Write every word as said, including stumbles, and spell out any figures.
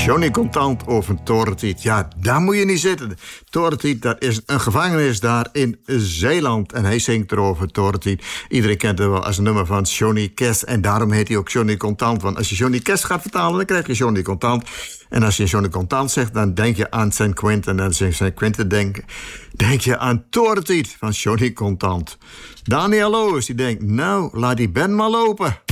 Johnny Contant over Torentiet. Ja, daar moet je niet zitten. Torentiet, dat is een gevangenis daar in Zeeland. En hij zingt erover, Torentiet. Iedereen kent het wel als een nummer van Johnny Cash. En daarom heet hij ook Johnny Contant. Want als je Johnny Cash gaat vertalen, dan krijg je Johnny Contant. En als je Johnny Contant zegt, dan denk je aan Saint Quentin. En als je Saint Quentin denkt, denk je aan Torentiet van Johnny Contant. Daniel Loos, die denkt, nou, laat die band maar lopen.